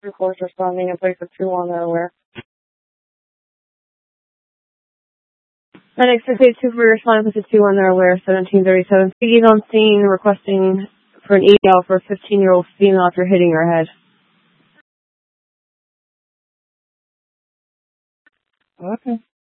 Records responding in place of 2-1, they're aware. FedEx 682 for responding in place of 2-1, they're aware. 1737. Speaking on scene, requesting for an EL for a 15-year-old female after hitting her head. Okay.